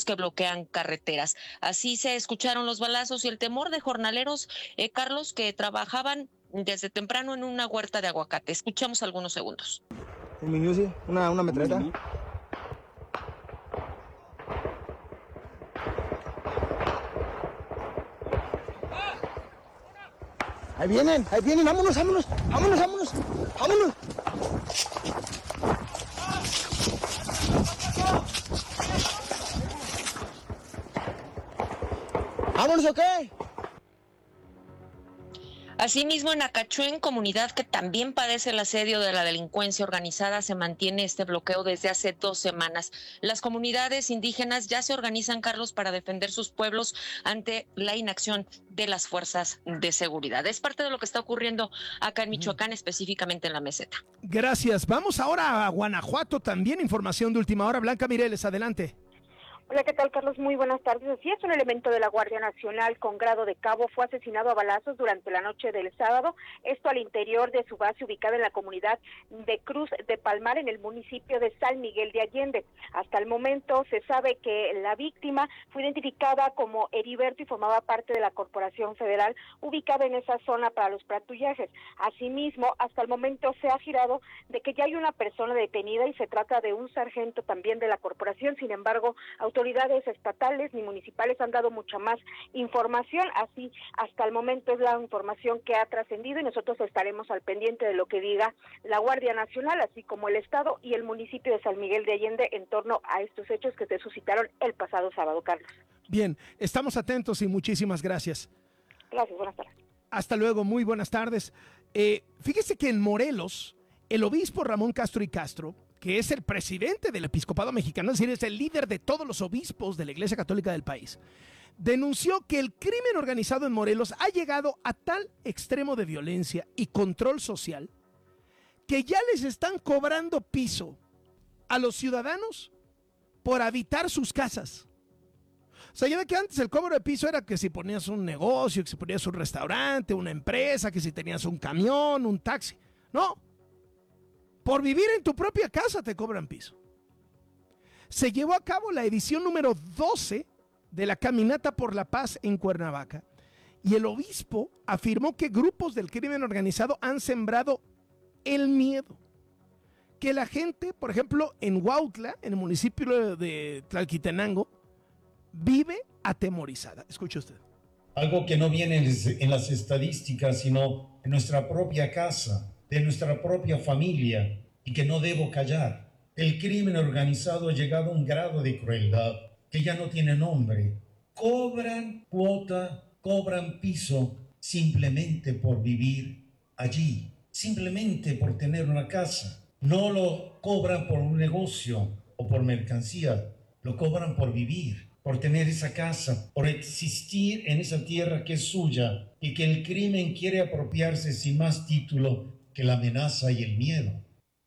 grupos que bloquean carreteras. Así se escucharon los balazos y el temor de jornaleros, Carlos, que trabajaban desde temprano en una huerta de aguacate. Escuchamos algunos segundos. Un minusi, una metralleta. Ahí vienen, vámonos. ¿Vámonos o qué? Asimismo, en Acachuén, comunidad que también padece el asedio de la delincuencia organizada, se mantiene este bloqueo desde hace 2 semanas. Las comunidades indígenas ya se organizan, Carlos, para defender sus pueblos ante la inacción de las fuerzas de seguridad. Es parte de lo que está ocurriendo acá en Michoacán, específicamente en la meseta. Gracias. Vamos ahora a Guanajuato, también información de última hora. Blanca Mireles, adelante. Hola, ¿qué tal, Carlos? Muy buenas tardes. Así es, un elemento de la Guardia Nacional con grado de cabo fue asesinado a balazos durante la noche del sábado, esto al interior de su base ubicada en la comunidad de Cruz de Palmar, en el municipio de San Miguel de Allende. Hasta el momento se sabe que la víctima fue identificada como Heriberto y formaba parte de la Corporación Federal ubicada en esa zona para los patrullajes. Asimismo, hasta el momento se ha girado de que ya hay una persona detenida y se trata de un sargento también de la corporación. Sin embargo, autoridades estatales ni municipales han dado mucha más información, así hasta el momento es la información que ha trascendido y nosotros estaremos al pendiente de lo que diga la Guardia Nacional, así como el Estado y el municipio de San Miguel de Allende en torno a estos hechos que se suscitaron el pasado sábado, Carlos. Bien, estamos atentos y muchísimas gracias. Gracias, buenas tardes. Hasta luego, muy buenas tardes. Fíjese que en Morelos, el obispo Ramón Castro y Castro, que es el presidente del episcopado mexicano, es decir, es el líder de todos los obispos de la Iglesia Católica del país, denunció que el crimen organizado en Morelos ha llegado a tal extremo de violencia y control social que ya les están cobrando piso a los ciudadanos por habitar sus casas. O sea, ya ve que antes el cobro de piso era que si ponías un negocio, que si ponías un restaurante, una empresa, que si tenías un camión, un taxi. No. Por vivir en tu propia casa te cobran piso. Se llevó a cabo la edición número 12 de la Caminata por la Paz en Cuernavaca y el obispo afirmó que grupos del crimen organizado han sembrado el miedo. Que la gente, por ejemplo, en Huautla, en el municipio de Tlalquitenango, vive atemorizada. Escuche usted. Algo que no viene en las estadísticas, sino en nuestra propia casa, de nuestra propia familia, y que no debo callar. El crimen organizado ha llegado a un grado de crueldad que ya no tiene nombre. Cobran cuota, cobran piso simplemente por vivir allí, simplemente por tener una casa. No lo cobran por un negocio o por mercancía, lo cobran por vivir, por tener esa casa, por existir en esa tierra que es suya y que el crimen quiere apropiarse sin más título que la amenaza y el miedo.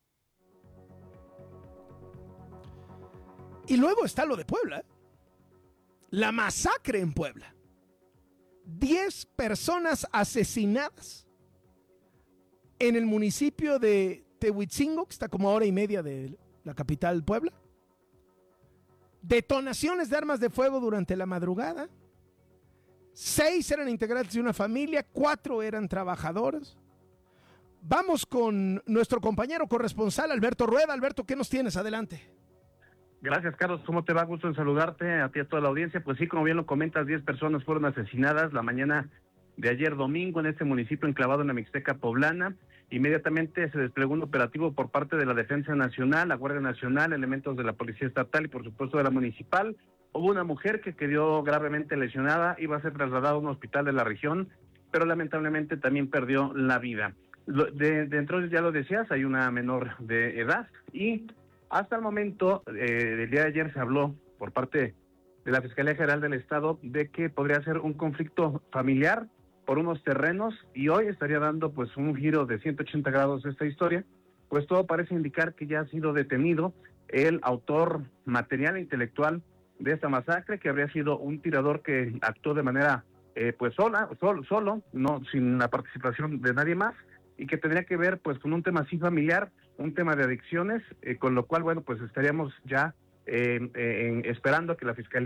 Y luego está lo de Puebla. La masacre en Puebla. 10 personas asesinadas en el municipio de Tehuitzingo, que está como a hora y media de la capital Puebla. Detonaciones de armas de fuego durante la madrugada. 6 eran integrantes de una familia, 4 eran trabajadores. Vamos con nuestro compañero corresponsal Alberto Rueda. Alberto, ¿qué nos tienes? Adelante. Gracias, Carlos. ¿Cómo te va? Gusto en saludarte a ti y a toda la audiencia. Pues sí, como bien lo comentas, 10 personas fueron asesinadas la mañana de ayer domingo en este municipio enclavado en la Mixteca poblana. Inmediatamente se desplegó un operativo por parte de la Defensa Nacional, la Guardia Nacional, elementos de la Policía Estatal y por supuesto de la Municipal. Hubo una mujer que quedó gravemente lesionada, iba a ser trasladada a un hospital de la región, pero lamentablemente también perdió la vida. Dentro, ya lo decías, hay una menor de edad y hasta el momento, el día de ayer se habló por parte de la Fiscalía General del Estado de que podría ser un conflicto familiar por unos terrenos y hoy estaría dando pues un giro de 180 grados esta historia, pues todo parece indicar que ya ha sido detenido el autor material e intelectual de esta masacre, que habría sido un tirador que actuó de manera pues solo, no sin la participación de nadie más, y que tendría que ver pues con un tema así familiar, un tema de adicciones, con lo cual, bueno, pues estaríamos ya esperando que la Fiscalía